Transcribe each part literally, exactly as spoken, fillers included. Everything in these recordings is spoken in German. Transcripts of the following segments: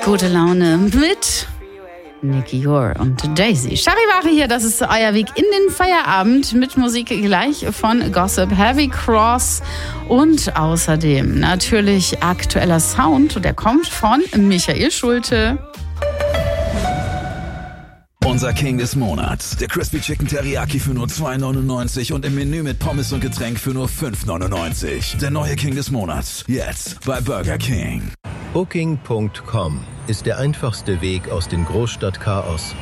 Gute Laune mit Nicky Yor und Daisy. Charivari hier, das ist euer Weg in den Feierabend mit Musik gleich von Gossip, Heavy Cross und außerdem natürlich aktueller Sound. Der kommt von Michael Schulte. Unser King des Monats. Der Crispy Chicken Teriyaki für nur zwei neunundneunzig und im Menü mit Pommes und Getränk für nur fünf neunundneunzig. Der neue King des Monats. Jetzt bei Burger King. Booking Punkt com ist der einfachste Weg aus dem Großstadtchaos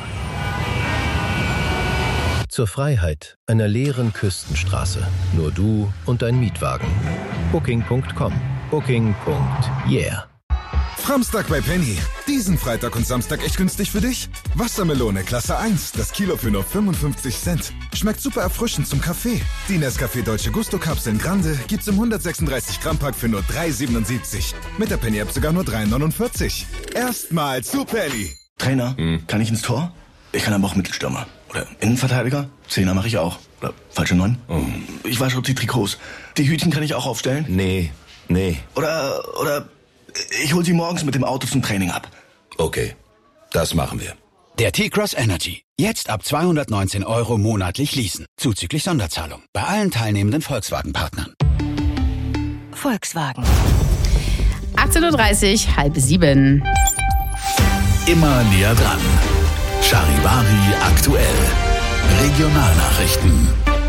zur Freiheit einer leeren Küstenstraße. Nur du und dein Mietwagen. Booking Punkt com. Booking. Yeah. Framstag bei Penny. Diesen Freitag und Samstag echt günstig für dich? Wassermelone Klasse eins, das Kilo für nur fünfundfünfzig Cent. Schmeckt super erfrischend zum Kaffee. Die Nescafé Dolce Gusto Kapseln Grande gibt's im hundertsechsunddreißig Gramm Pack für nur drei siebenundsiebzig. Mit der Penny App sogar nur drei neunundvierzig. Erstmal zu Penny. Trainer, hm. kann ich ins Tor? Ich kann aber auch Mittelstürmer. Oder Innenverteidiger? Zehner mache ich auch. Oder falsche Neun? Oh. Ich wasche auch die Trikots. Die Hütchen kann ich auch aufstellen? Nee, nee. Oder, oder... Ich hol sie morgens mit dem Auto zum Training ab. Okay, das machen wir. Der T-Cross Energy. Jetzt ab zweihundertneunzehn Euro monatlich leasen. Zuzüglich Sonderzahlung. Bei allen teilnehmenden Volkswagen-Partnern. Volkswagen. achtzehn Uhr dreißig, halb sieben. Immer näher dran. Charivari aktuell. Regionalnachrichten.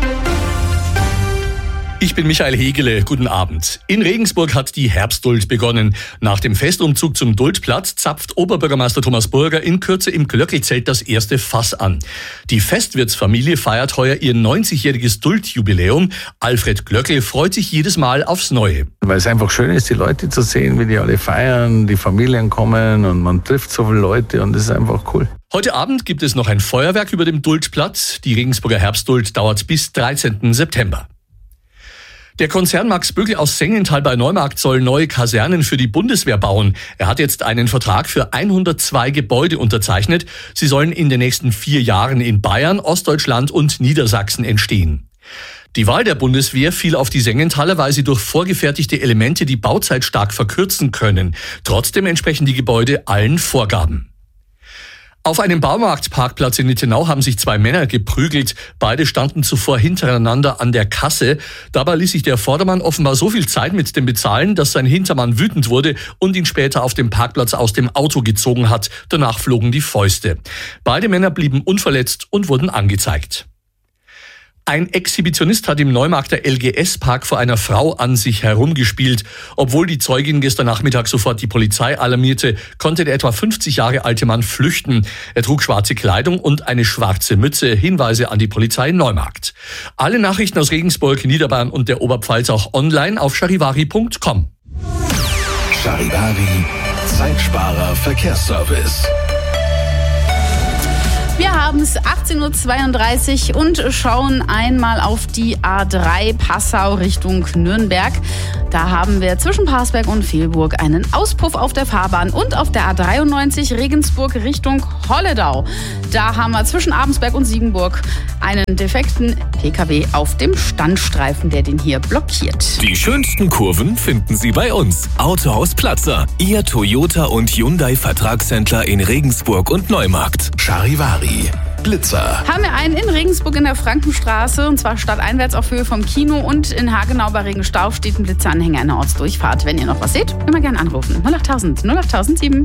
Ich bin Michael Hegele, guten Abend. In Regensburg hat die Herbstduld begonnen. Nach dem Festumzug zum Duldplatz zapft Oberbürgermeister Thomas Burger in Kürze im Glöckelzelt das erste Fass an. Die Festwirtsfamilie feiert heuer ihr neunzigjähriges Duldjubiläum. Alfred Glöckel freut sich jedes Mal aufs Neue. Weil es einfach schön ist, die Leute zu sehen, wie die alle feiern, die Familien kommen und man trifft so viele Leute und das ist einfach cool. Heute Abend gibt es noch ein Feuerwerk über dem Duldplatz. Die Regensburger Herbstduld dauert bis dreizehnten September. Der Konzern Max Bögl aus Sengenthal bei Neumarkt soll neue Kasernen für die Bundeswehr bauen. Er hat jetzt einen Vertrag für hundertzwei Gebäude unterzeichnet. Sie sollen in den nächsten vier Jahren in Bayern, Ostdeutschland und Niedersachsen entstehen. Die Wahl der Bundeswehr fiel auf die Sengenthaler, weil sie durch vorgefertigte Elemente die Bauzeit stark verkürzen können. Trotzdem entsprechen die Gebäude allen Vorgaben. Auf einem Baumarktparkplatz in Nittenau haben sich zwei Männer geprügelt. Beide standen zuvor hintereinander an der Kasse. Dabei ließ sich der Vordermann offenbar so viel Zeit mit dem Bezahlen, dass sein Hintermann wütend wurde und ihn später auf dem Parkplatz aus dem Auto gezogen hat. Danach flogen die Fäuste. Beide Männer blieben unverletzt und wurden angezeigt. Ein Exhibitionist hat im Neumarkter L G S-Park vor einer Frau an sich herumgespielt. Obwohl die Zeugin gestern Nachmittag sofort die Polizei alarmierte, konnte der etwa fünfzig Jahre alte Mann flüchten. Er trug schwarze Kleidung und eine schwarze Mütze. Hinweise an die Polizei Neumarkt. Alle Nachrichten aus Regensburg, Niederbayern und der Oberpfalz auch online auf charivari Punkt com. Charivari, Zeitsparer Verkehrsservice. Wir haben es achtzehn Uhr zweiunddreißig und schauen einmal auf die A drei Passau Richtung Nürnberg. Da haben wir zwischen Parsberg und Velburg einen Auspuff auf der Fahrbahn und auf der A dreiundneunzig Regensburg Richtung Holledau. Da haben wir zwischen Abensberg und Siegenburg einen defekten P K W auf dem Standstreifen, der den hier blockiert. Die schönsten Kurven finden Sie bei uns. Autohaus Platzer, Ihr Toyota und Hyundai Vertragshändler in Regensburg und Neumarkt. Charivari. Blitzer. Haben wir einen in Regensburg in der Frankenstraße, und zwar stadteinwärts auf Höhe vom Kino, und in Hagenau bei Regenstauf steht ein Blitzeranhänger in der Ortsdurchfahrt. Wenn ihr noch was seht, immer gerne anrufen. null achttausend, null achttausend sieben.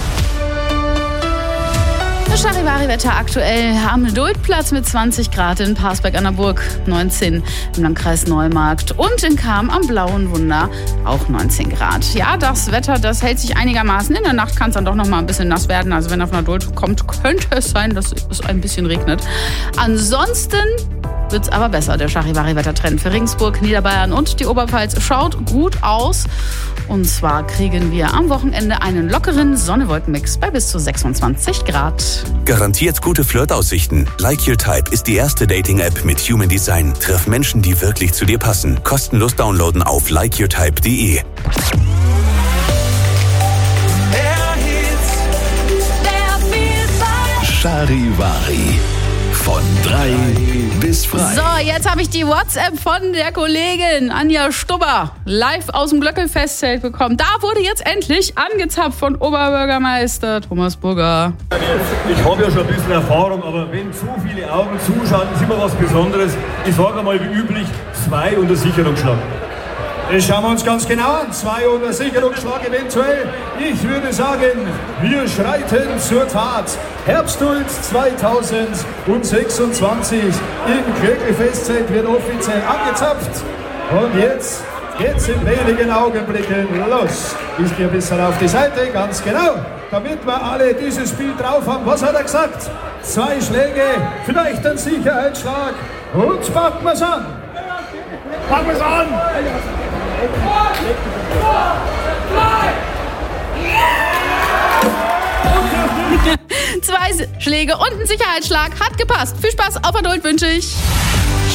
Das Charivari-Wetter aktuell am Duldplatz mit zwanzig Grad, in Parsberg an der Burg neunzehn, im Landkreis Neumarkt und in Cham am Blauen Wunder auch neunzehn Grad. Ja, das Wetter, das hält sich einigermaßen. In der Nacht kann es dann doch noch mal ein bisschen nass werden. Also wenn auf einer Duld kommt, könnte es sein, dass es ein bisschen regnet. Ansonsten wird es aber besser. Der Charivari-Wettertrend für Regensburg, Niederbayern und die Oberpfalz schaut gut aus. Und zwar kriegen wir am Wochenende einen lockeren Sonne-Wolken-Mix bei bis zu sechsundzwanzig Grad. Garantiert gute Flirtaussichten. Like Your Type ist die erste Dating-App mit Human Design. Triff Menschen, die wirklich zu dir passen. Kostenlos downloaden auf like your type punkt de. Charivari. Von drei bis frei. So, jetzt habe ich die WhatsApp von der Kollegin Anja Stubber live aus dem Glöckel-Festzelt bekommen. Da wurde jetzt endlich angezapft von Oberbürgermeister Thomas Burger. Ich habe ja schon ein bisschen Erfahrung, aber wenn zu viele Augen zuschauen, ist immer was Besonderes. Ich sage einmal wie üblich, zwei und ein Sicherungsschlag. Das schauen wir uns ganz genau an. Zwei und ein Sicherungsschlag eventuell. Ich würde sagen, wir schreiten zur Tat. Herbstduld zweitausendsechsundzwanzig im Glöckel-Festzelt wird offiziell angezapft. Und jetzt geht's in wenigen Augenblicken los. Ich gehe ein bisschen auf die Seite, ganz genau, damit wir alle dieses Bild drauf haben. Was hat er gesagt? Zwei Schläge, vielleicht ein Sicherheitsschlag und packen wir's an. Packen wir's an! Zwei Schläge und ein Sicherheitsschlag hat gepasst. Viel Spaß auf Erduld wünsche ich.